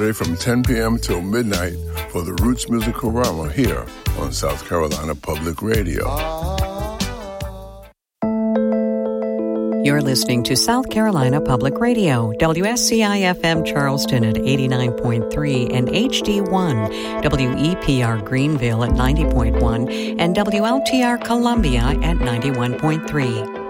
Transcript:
Saturday from 10 p.m. till midnight for the Roots Music-O-Rama here on South Carolina Public Radio. You're listening to South Carolina Public Radio, WSCI-FM Charleston at 89.3 and HD1, WEPR Greenville at 90.1, and WLTR Columbia at 91.3.